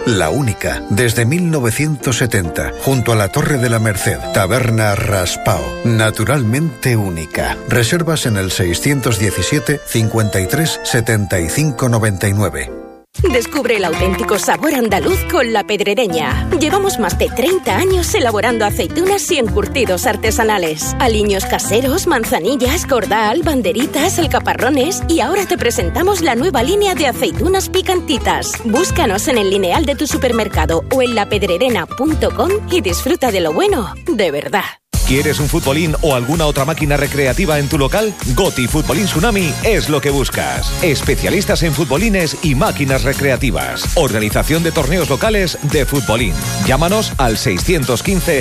La única, desde 1970, junto a la Torre de la Merced, Taberna Raspao. Naturalmente única. Reservas en el 617 53 75 99. Descubre el auténtico sabor andaluz con La Pedrereña. Llevamos más de 30 años elaborando aceitunas y encurtidos artesanales. Aliños caseros, manzanillas, cordal, banderitas, alcaparrones, y ahora te presentamos la nueva línea de aceitunas picantitas. Búscanos en el lineal de tu supermercado o en lapedrerena.com y disfruta de lo bueno, de verdad. ¿Quieres un futbolín o alguna otra máquina recreativa en tu local? Goti Futbolín Tsunami es lo que buscas. Especialistas en futbolines y máquinas recreativas. Organización de torneos locales de futbolín. Llámanos al 615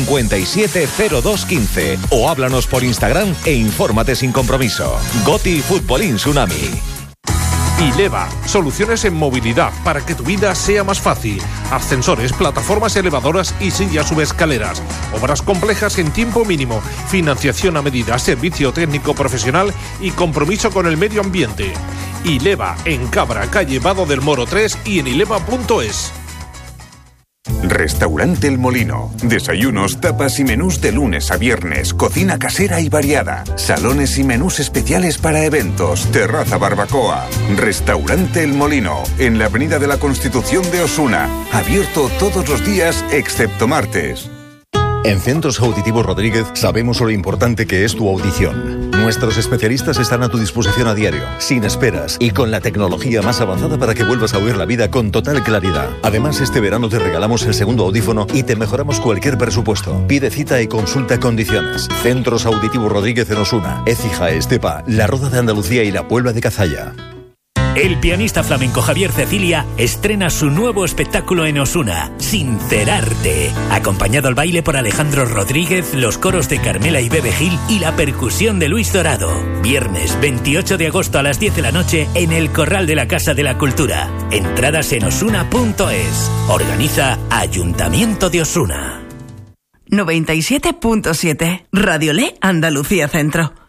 570215 o háblanos por Instagram e infórmate sin compromiso. Goti Futbolín Tsunami. Ileva, soluciones en movilidad para que tu vida sea más fácil. Ascensores, plataformas elevadoras y sillas subescaleras. Obras complejas en tiempo mínimo. Financiación a medida, servicio técnico profesional y compromiso con el medio ambiente. Ileva, en Cabra, calle Vado del Moro 3 y en ileva.es. Restaurante El Molino. Desayunos, tapas y menús de lunes a viernes. Cocina casera y variada. Salones y menús especiales para eventos. Terraza barbacoa. Restaurante El Molino. En la Avenida de la Constitución de Osuna. Abierto todos los días excepto martes. En Centros Auditivos Rodríguez sabemos lo importante que es tu audición. Nuestros especialistas están a tu disposición a diario, sin esperas y con la tecnología más avanzada para que vuelvas a oír la vida con total claridad. Además, este verano te regalamos el segundo audífono y te mejoramos cualquier presupuesto. Pide cita y consulta condiciones. Centros Auditivos Rodríguez en Osuna, Écija, Estepa, La Roda de Andalucía y La Puebla de Cazalla. El pianista flamenco Javier Cecilia estrena su nuevo espectáculo en Osuna, Sincerarte, acompañado al baile por Alejandro Rodríguez, los coros de Carmela y Bebe Gil y la percusión de Luis Dorado. Viernes 28 de agosto a las 10 de la noche en el Corral de la Casa de la Cultura. Entradas en osuna.es. Organiza Ayuntamiento de Osuna. 97.7 Radio Le Andalucía Centro.